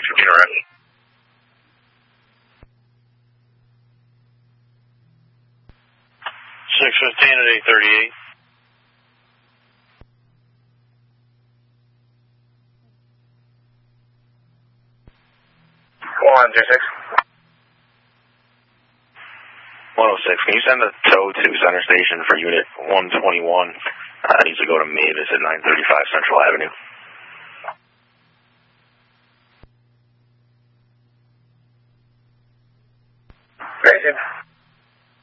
for being around. 615 at 838. 106. 106. Can you send a tow to Center Station for Unit 121? Needs to go to Mavis at 935 Central Avenue.